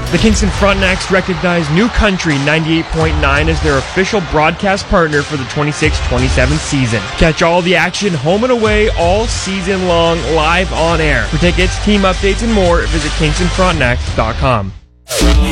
The Kingston Frontenacs recognize New Country 98.9 as their official broadcast partner for the 26-27 season. Catch all the action home and away all season long live on air. For tickets, team updates, and more, visit KingstonFrontenacs.com.